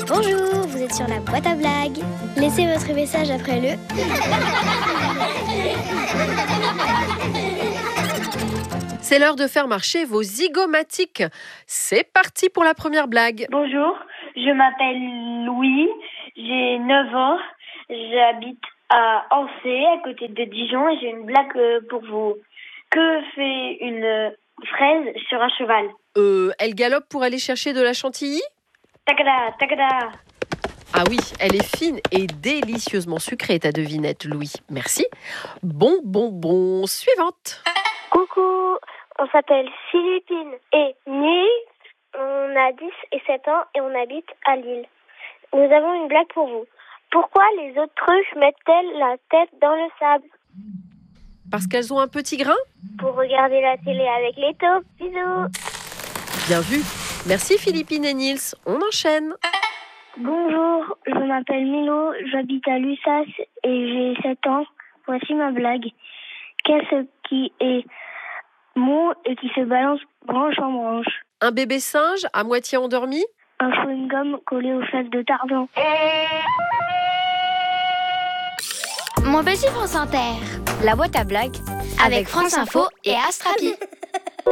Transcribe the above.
Bonjour, vous êtes sur la boîte à blagues. Laissez votre message après le... C'est l'heure de faire marcher vos zygomatiques. C'est parti pour la première blague. Bonjour, je m'appelle Louis, j'ai 9 ans, j'habite à Ancey, à côté de Dijon, et j'ai une blague pour vous. Que fait une fraise sur un cheval? Elle galope pour aller chercher de la chantilly? Tagada, tagada. Ah oui, elle est fine et délicieusement sucrée, ta devinette, Louis. Merci. Bon. Suivante. Coucou, on s'appelle Philippine et Nils. On a 10 et 7 ans et on habite à Lille. Nous avons une blague pour vous. Pourquoi les autruches mettent-elles la tête dans le sable? Parce qu'elles ont un petit grain? Pour regarder la télé avec les taupes. Bisous. Bien vu. Merci Philippine et Nils. On enchaîne. Bonjour, je m'appelle Milo, j'habite à Lussas et j'ai 7 ans. Voici ma blague. Qu'est-ce qui est mou et qui se balance branche en branche? Un bébé singe à moitié endormi? Un chewing-gum collé aux fesses de Tarzan. Mon petit France Inter. La boîte à blagues avec France Info et Astrapi.